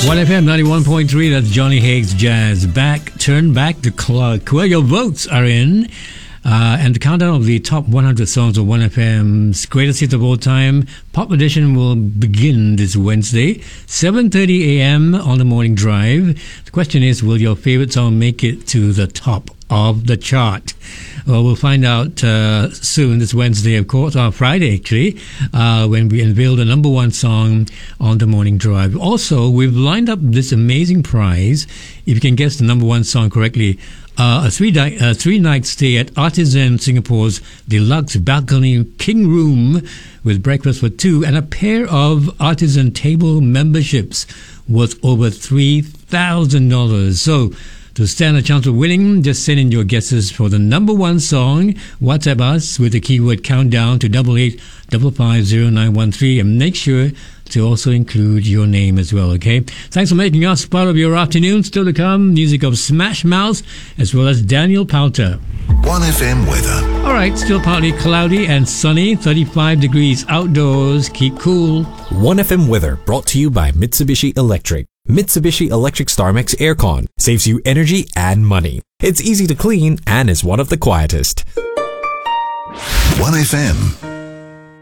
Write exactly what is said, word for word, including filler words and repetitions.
one F M ninety-one point three, that's Johnny Hague's Jazz. Back, turn back the clock. Where your votes are in. Uh, and the countdown of the top one hundred songs of one F M's greatest hits of all time, Pop Edition, will begin this Wednesday, seven thirty a.m. on the morning drive. The question is, will your favorite song make it to the top of the chart? Well, we'll find out uh, soon, this Wednesday, of course, or Friday actually, uh, when we unveil the number one song on the morning drive. Also, we've lined up this amazing prize, if you can guess the number one song correctly. Uh, a three di- uh, three night stay at Artisan Singapore's deluxe balcony king room with breakfast for two, and a pair of Artisan table memberships worth over three thousand dollars. So, to stand a chance of winning, just send in your guesses for the number one song. WhatsApp us with the keyword countdown to double eight five five zero nine one three, and make sure to also include your name as well, okay? Thanks for making us part of your afternoon. Still to come, music of Smash Mouth as well as Daniel Powter. one F M weather. All right, still partly cloudy and sunny, thirty-five degrees outdoors. Keep cool. one F M weather brought to you by Mitsubishi Electric. Mitsubishi Electric StarMax Aircon saves you energy and money. It's easy to clean and is one of the quietest. one F M